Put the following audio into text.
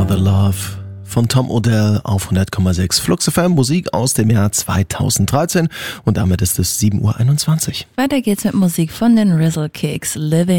Another Love von Tom Odell auf 100,6 Flux FM, Musik aus dem Jahr 2013 und damit ist es 7:21 Uhr. Weiter geht's mit Musik von den Rizzle Kicks, Living